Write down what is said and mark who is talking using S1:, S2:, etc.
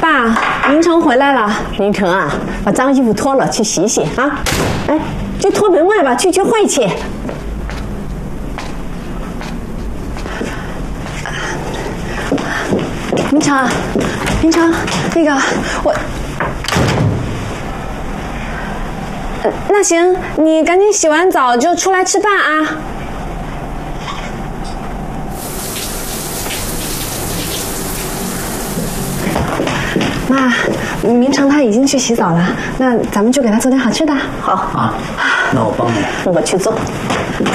S1: 爸，明成回来了。
S2: 明成啊，把脏衣服脱了去洗洗啊！哎，就脱门外吧，去晦气。
S1: 明成，明成，那个我。那行，你赶紧洗完澡就出来吃饭啊。妈，明成他已经去洗澡了，那咱们就给他做点好吃的。
S2: 好啊，
S3: 那我帮你，
S2: 我去做。